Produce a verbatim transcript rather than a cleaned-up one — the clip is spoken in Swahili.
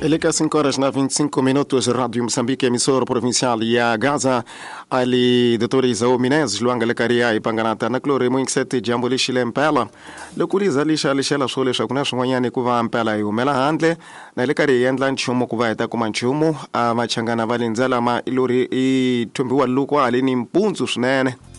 Ele que cinco horas na vinte e cinco minutos, Rádio Moçambique, emissora provincial ya Gaza, ali doutor Isao Minez, Luanga Lecaria e Panganata, na Clore, muito sete de Ambolishile Mpela, Locuriza Lisha Lishela Sole Shakunash Wanyani Kuva Mpela e Umela Handle, na Lecaria Yandlan Chumo Kuva eta Kumanchumo, a Machangana Valinzela ma Iluri i Tumbiwa Lukwa alini Mpunzu Snene.